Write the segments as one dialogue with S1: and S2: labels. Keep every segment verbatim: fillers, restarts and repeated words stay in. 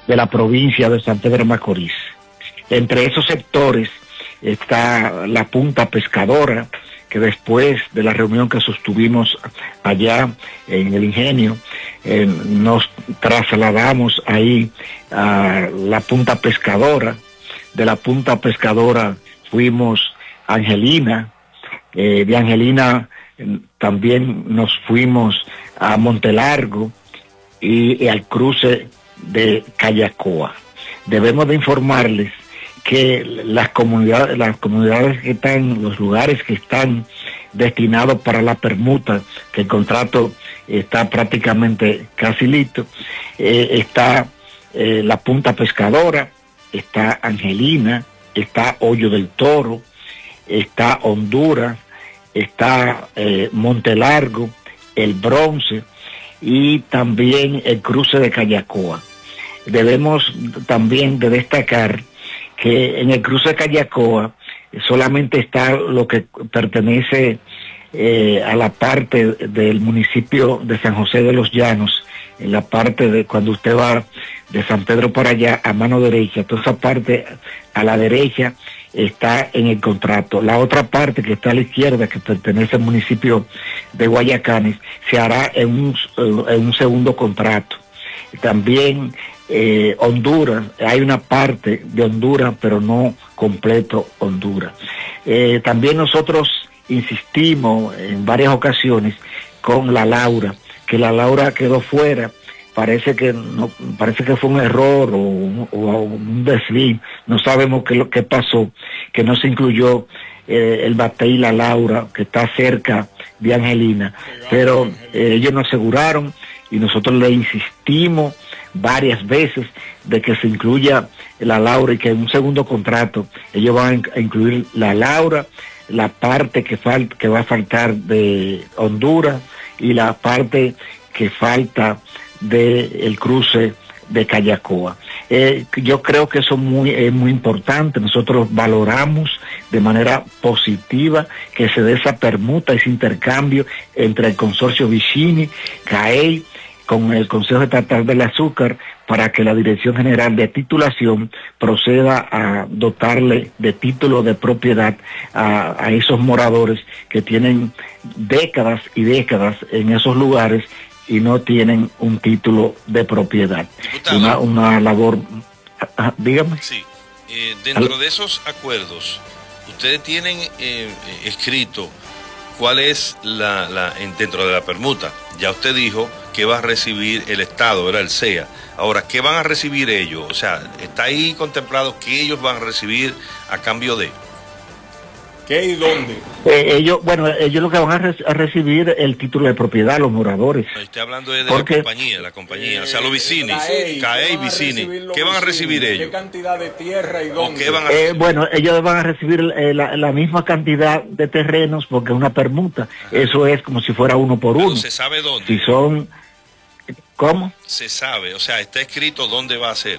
S1: de la provincia de San Pedro de Macorís. Entre esos sectores está la Punta Pescadora, que después de la reunión que sostuvimos allá en el Ingenio, eh, nos trasladamos ahí a la Punta Pescadora. De la Punta Pescadora fuimos a Angelina, eh, de Angelina eh, también nos fuimos a Montelargo y, y al cruce de Callacoa. Debemos de informarles que las comunidades, las comunidades que están, los lugares que están destinados para la permuta, que el contrato está prácticamente casi listo, eh, está eh, la Punta Pescadora, está Angelina, está Hoyo del Toro, está Honduras, está eh, Montelargo, el Bronce y también el cruce de Callacoa. Debemos también de destacar que en el cruce de Callacoa solamente está lo que pertenece eh, a la parte del municipio de San José de los Llanos, en la parte de cuando usted va de San Pedro para allá a mano derecha, toda esa parte a la derecha está en el contrato. La otra parte que está a la izquierda, que pertenece al municipio de Guayacanes, se hará en un, en un segundo contrato. También eh, Honduras, hay una parte de Honduras, pero no completo Honduras. Eh, también nosotros insistimos en varias ocasiones con la Laura, que la Laura quedó fuera. Parece que no, parece que fue un error o, o, o un desliz, no sabemos qué lo que pasó, que no se incluyó eh, el Batey La Laura, que está cerca de Angelina, pero eh, ellos nos aseguraron y nosotros le insistimos varias veces de que se incluya la Laura y que en un segundo contrato ellos van a incluir la Laura, la parte que, fal que va a faltar de Honduras y la parte que falta del cruce de Callacoa. Eh, yo creo que eso muy, es muy importante. Nosotros valoramos de manera positiva que se dé esa permuta, ese intercambio entre el consorcio Vicini, CAEI, con el Consejo Estatal del Azúcar, para que la Dirección General de Titulación proceda a dotarle de título de propiedad a, a esos moradores que tienen décadas y décadas en esos lugares y no tienen un título de propiedad. Una, una labor, ah, dígame.
S2: Sí, eh, dentro de esos acuerdos, ustedes tienen eh, escrito cuál es la, la en, dentro de la permuta. Ya usted dijo que va a recibir el Estado, era el C E A. Ahora, ¿qué van a recibir ellos? O sea, ¿está ahí contemplado que ellos van a recibir a cambio de?
S3: ¿Qué y dónde?
S1: Eh, ellos, bueno, ellos lo que van a, re a recibir el título de propiedad, los moradores.
S2: No, estoy hablando de, de
S1: Porque,
S2: la compañía, la compañía, eh, o sea, los Vicini,
S3: CAEI,
S2: CAEI, Vicini. ¿Qué van a recibir ellos?
S3: ¿Qué cantidad de tierra y dónde?
S2: ¿Qué van a
S1: eh, bueno, ellos van a recibir eh, la, la misma cantidad de terrenos porque es una permuta. Ajá. Eso es como si fuera uno por
S2: Pero
S1: uno.
S2: ¿se sabe dónde?
S1: Si son, ¿cómo?
S2: Se sabe, o sea, está escrito dónde va a ser.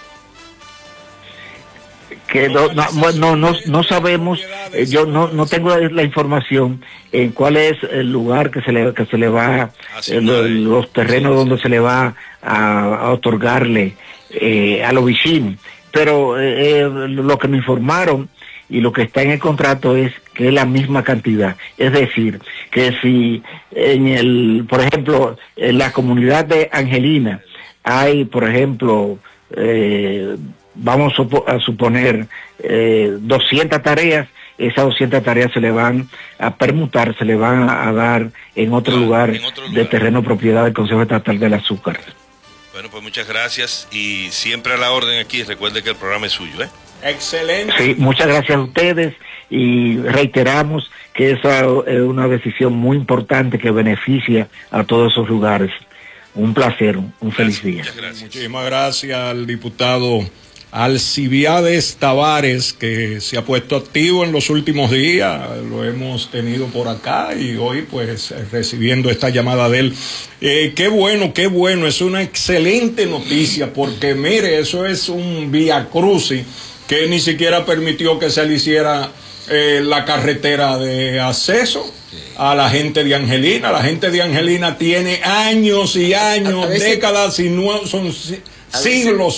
S1: Que no, no, no, no, no sabemos, eh, yo no, no tengo la información en cuál es el lugar que se le, que se le va, eh, los, los terrenos donde se le va a, a otorgarle eh, a los vecinos, pero eh, lo que me informaron y lo que está en el contrato es que es la misma cantidad, es decir, que si en el, por ejemplo, en la comunidad de Angelina hay, por ejemplo, eh, vamos a suponer eh, doscientas tareas, esas doscientas tareas se le van a permutar, se le van a dar en otro, no, lugar, en otro lugar de terreno propiedad del Consejo Estatal del Azúcar.
S2: Bueno, pues muchas gracias y siempre a la orden aquí. Recuerde que el programa es suyo, ¿eh?
S3: Excelente.
S1: Sí, muchas gracias a ustedes y reiteramos que esa es una decisión muy importante que beneficia a todos esos lugares. Un placer, un feliz día.
S3: Muchas gracias. Muchísimas gracias al diputado Alcibiades Tavares, que se ha puesto activo en los últimos días, lo hemos tenido por acá y hoy pues recibiendo esta llamada de él. Eh, qué bueno, qué bueno, es una excelente noticia porque mire, eso es un vía crucis que ni siquiera permitió que se le hiciera eh, la carretera de acceso a la gente de Angelina. La gente de Angelina tiene años y años, décadas y no son siglos